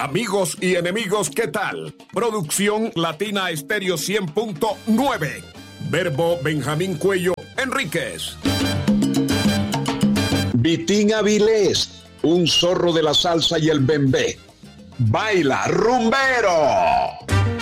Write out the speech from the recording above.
Amigos y enemigos, ¿qué tal? Producción Latina Estéreo 100.9. Verbo Benjamín Cuello Enríquez. Vitín Avilés, un zorro de la salsa y el bembé. Baila, rumbero.